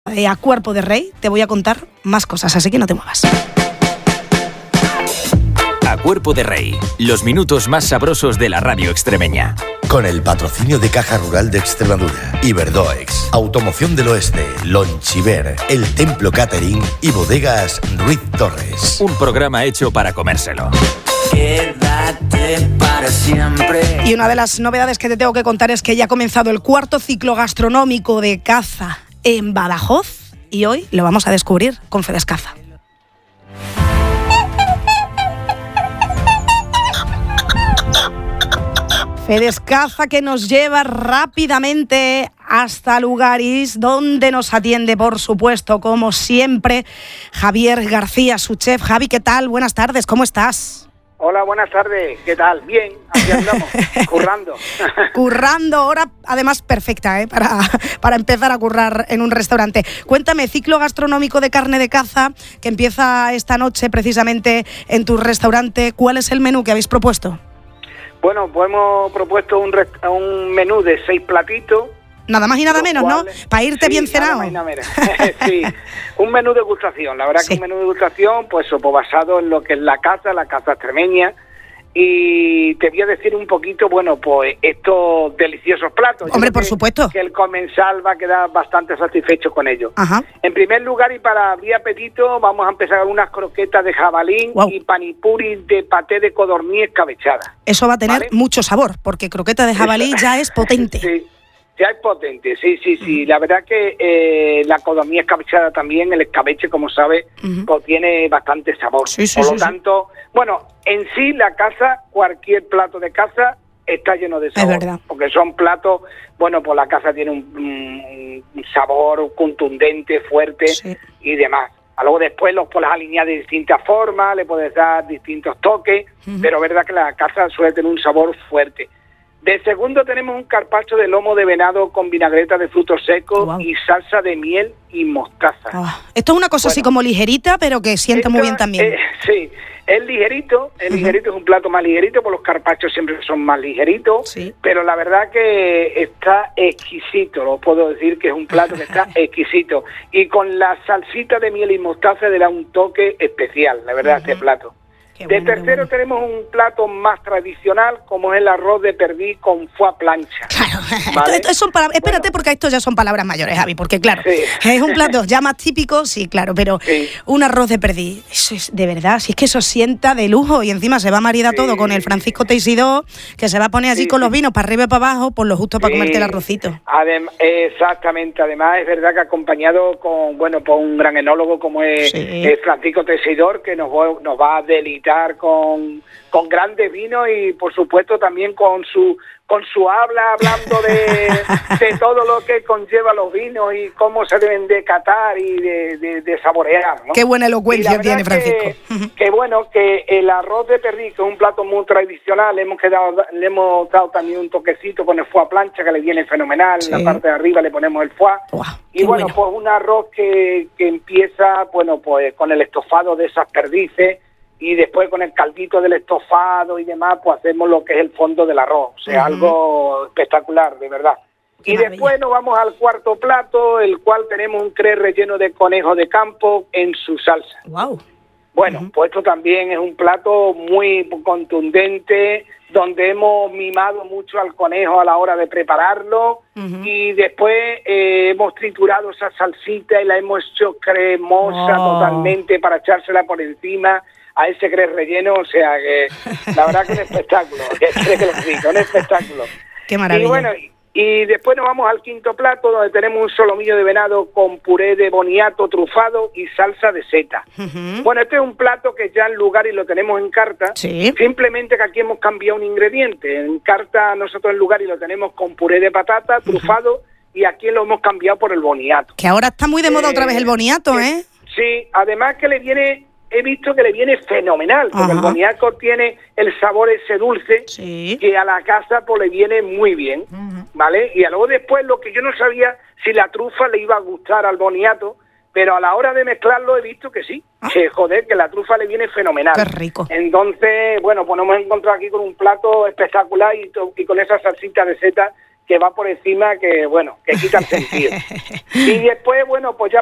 A Cuerpo de Rey te voy a contar más cosas, así que no te muevas. A Cuerpo de Rey, los minutos más sabrosos de la radio extremeña. Con el patrocinio de Caja Rural de Extremadura, Iberdoex, Automoción del Oeste, Lonchiver, El Templo Catering y Bodegas Ruiz Torres. Un programa hecho para comérselo. Quédate para siempre. Y una de las novedades que te tengo que contar es que ya ha comenzado el cuarto ciclo gastronómico de caza en Badajoz y hoy lo vamos a descubrir con Fedescaza. Fedescaza que nos lleva rápidamente hasta lugares donde nos atiende, por supuesto, como siempre, Javier García, su chef. Javi, ¿qué tal? Buenas tardes, ¿cómo estás? Hola, buenas tardes. ¿Qué tal? Bien, aquí andamos, currando. Currando, hora además perfecta, para empezar a currar en un restaurante. Cuéntame, ciclo gastronómico de carne de caza que empieza esta noche precisamente en tu restaurante. ¿Cuál es el menú que habéis propuesto? Bueno, pues hemos propuesto un menú de 6 platitos. Nada más y nada menos, cuales, ¿no? Para irte bien cenado. Nada más y nada menos. Sí, un menú de degustación. La verdad que un menú de degustación, pues basado en lo que es la caza extremeña. Y te voy a decir un poquito, bueno, pues estos deliciosos platos. Hombre, por supuesto. Que el comensal va a quedar bastante satisfecho con ellos. Ajá. En primer lugar, y para abrir apetito, vamos a empezar con unas croquetas de jabalí y panipuri de paté de codorniz escabechada. Eso va a tener mucho sabor, porque croqueta de jabalí ya es potente. Sí. Ya es potente, sí. La verdad que la codorniz escabechada también, el escabeche, como sabes, pues tiene bastante sabor. Por lo tanto, bueno, en sí la caza, cualquier plato de caza está lleno de sabor. Es verdad. Porque son platos, bueno, pues la caza tiene un sabor contundente, fuerte y demás. Luego después los puedes alinear de distintas formas, le puedes dar distintos toques, pero es verdad que la caza suele tener un sabor fuerte. De segundo tenemos un carpaccio de lomo de venado con vinagreta de frutos secos y salsa de miel y mostaza. Esto es una cosa así como ligerita, pero que sienta muy bien también. Sí, es ligerito, ligerito es un plato más ligerito, porque los carpaccios siempre son más ligeritos, pero la verdad que está exquisito, lo puedo decir que es un plato que está exquisito. Y con la salsita de miel y mostaza le da un toque especial, la verdad, este plato. De tercero tenemos un plato más tradicional, como es el arroz de perdiz con foie plancha. Claro, ¿vale? Esto son espérate, porque esto ya son palabras mayores, Javi, porque claro, es un plato ya más típico, sí, claro, pero un arroz de perdiz, eso es de verdad, si es que eso sienta de lujo y encima se va a maridar todo con el Francisco Teixidó, que se va a poner así con los vinos para arriba y para abajo, por lo justo para comerte el arrocito. Exactamente, además es verdad que acompañado con, bueno, por un gran enólogo como es Francisco Teixidor, que nos va a deleitar con grandes vinos y por supuesto también con su habla, hablando de todo lo que conlleva los vinos y cómo se deben de catar y de saborear, ¿no? Qué buena elocuencia tiene Francisco. Que bueno, que el arroz de perdiz, que es un plato muy tradicional, le hemos dado también un toquecito con el foie plancha, que le viene fenomenal. En la parte de arriba le ponemos el foie. Y bueno, pues un arroz que empieza, bueno, pues con el estofado de esas perdices, y después con el caldito del estofado y demás, pues hacemos lo que es el fondo del arroz. O sea, algo espectacular, de verdad. Qué maravilla. Después nos vamos al cuarto plato, el cual tenemos un crêpe relleno de conejo de campo en su salsa. Wow. Bueno, pues esto también es un plato muy contundente, donde hemos mimado mucho al conejo a la hora de prepararlo, y después hemos triturado esa salsita y la hemos hecho cremosa totalmente para echársela por encima a ese crêpe relleno. O sea que la verdad que es un espectáculo, un espectáculo. Qué maravilla. Y bueno, y después nos vamos al quinto plato, donde tenemos un solomillo de venado con puré de boniato trufado y salsa de seta. Bueno, este es un plato que ya en lugar y lo tenemos en carta, simplemente que aquí hemos cambiado un ingrediente. En carta nosotros en lugar y lo tenemos con puré de patata trufado, y aquí lo hemos cambiado por el boniato. Que ahora está muy de moda otra vez el boniato, ¿eh? Sí, además que le viene he visto que le viene fenomenal, porque el boniato tiene el sabor ese dulce, que a la casa pues le viene muy bien, ¿vale? Y luego después lo que yo no sabía si la trufa le iba a gustar al boniato, pero a la hora de mezclarlo he visto que sí, que joder, que la trufa le viene fenomenal. Qué rico. Entonces, bueno, pues nos hemos encontrado aquí con un plato espectacular y con esa salsita de seta que va por encima, que bueno, que quita el sentido. Y después, bueno, pues ya